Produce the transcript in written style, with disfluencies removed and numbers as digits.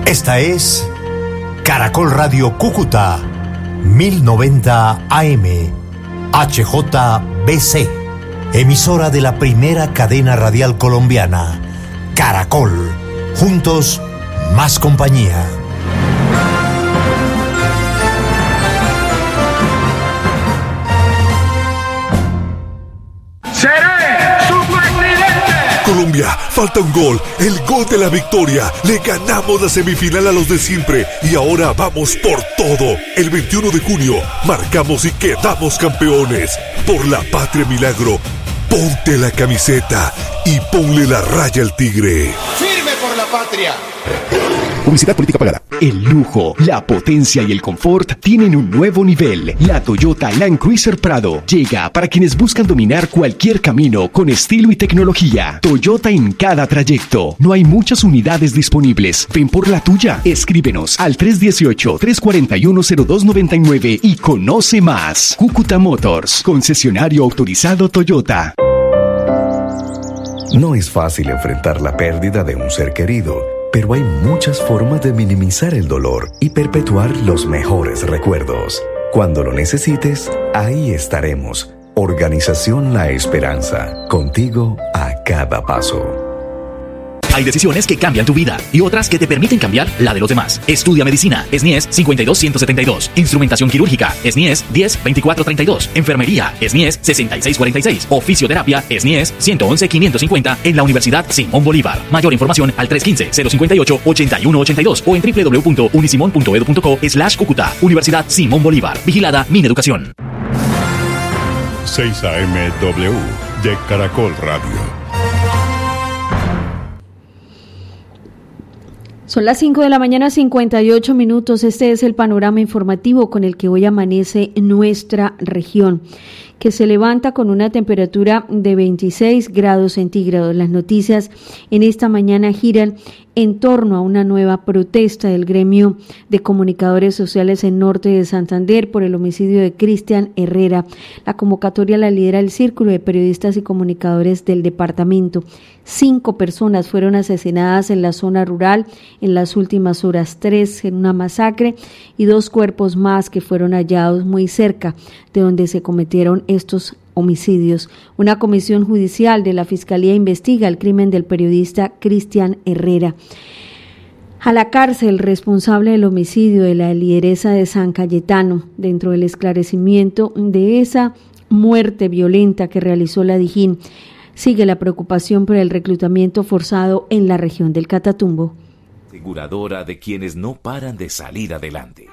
Esta es Caracol Radio Cúcuta, 1090 AM, HJBC, emisora de la primera cadena radial colombiana, Caracol. Juntos, más compañía. Colombia, falta un gol, el gol de la victoria. Le ganamos la semifinal a los de siempre y ahora vamos por todo. El 21 de junio marcamos y quedamos campeones. Por la patria milagro, ponte la camiseta y ponle la raya al tigre. ¡Firme por la patria! Publicidad política pagada. El lujo, la potencia y el confort tienen un nuevo nivel. La Toyota Land Cruiser Prado llega para quienes buscan dominar cualquier camino con estilo y tecnología. Toyota en cada trayecto. No hay muchas unidades disponibles. Ven por la tuya. Escríbenos al 318-341-0299 y conoce más. Cúcuta Motors, concesionario autorizado Toyota. No es fácil enfrentar la pérdida de un ser querido, pero hay muchas formas de minimizar el dolor y perpetuar los mejores recuerdos. Cuando lo necesites, ahí estaremos. Organización La Esperanza, contigo a cada paso. Hay decisiones que cambian tu vida y otras que te permiten cambiar la de los demás. Estudia medicina, SNIES 52172. Instrumentación quirúrgica, SNIES 102432. Enfermería, SNIES 6646. O fisioterapia, SNIES 111550 en la Universidad Simón Bolívar. Mayor información al 315-058-8182 o en www.unisimon.edu.co/Cúcuta. Universidad Simón Bolívar. Vigilada Mineducación. 6 AMW de Caracol Radio. Son las 5 de la mañana, 58 minutos. Este es el panorama informativo con el que hoy amanece nuestra región, que se levanta con una temperatura de 26 grados centígrados. Las noticias en esta mañana giran en torno a una nueva protesta del gremio de comunicadores sociales en Norte de Santander por el homicidio de Cristian Herrera. La convocatoria la lidera el Círculo de Periodistas y Comunicadores del departamento. 5 personas fueron asesinadas en la zona rural en las últimas horas, 3 en una masacre y 2 cuerpos más que fueron hallados muy cerca de donde se cometieron estos homicidios. Una comisión judicial de la Fiscalía investiga el crimen del periodista Cristian Herrera. A la cárcel responsable del homicidio de la lideresa de San Cayetano, dentro del esclarecimiento de esa muerte violenta que realizó la Dijín. Sigue la preocupación por el reclutamiento forzado en la región del Catatumbo. Aseguradora de quienes no paran de salir adelante.